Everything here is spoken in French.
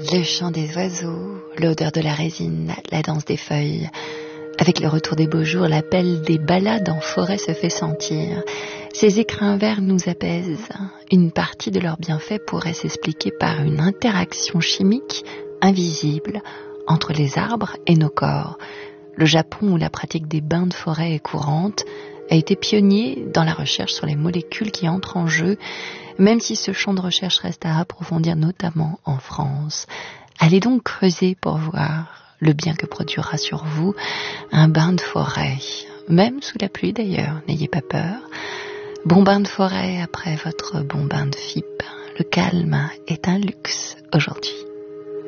Le chant des oiseaux, l'odeur de la résine, la danse des feuilles. Avec le retour des beaux jours, l'appel des balades en forêt se fait sentir. Ces écrins verts nous apaisent. Une partie de leurs bienfaits pourrait s'expliquer par une interaction chimique invisible entre les arbres et nos corps. Le Japon, où la pratique des bains de forêt est courante, a été pionnier dans la recherche sur les molécules qui entrent en jeu, même si ce champ de recherche reste à approfondir, notamment en France. Allez donc creuser pour voir le bien que produira sur vous un bain de forêt, même sous la pluie d'ailleurs, n'ayez pas peur. Bon bain de forêt après votre bon bain de fipe. Le calme est un luxe aujourd'hui.